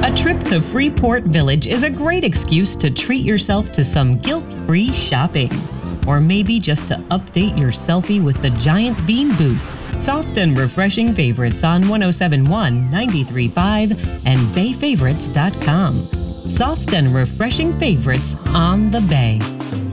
A trip to Freeport Village is a great excuse to treat yourself to some guilt-free shopping. Or maybe just to update your selfie with the Giant Bean booth. Soft and refreshing favorites on 1071, 93.5, and bayfavorites.com. Soft and refreshing favorites on the Bay.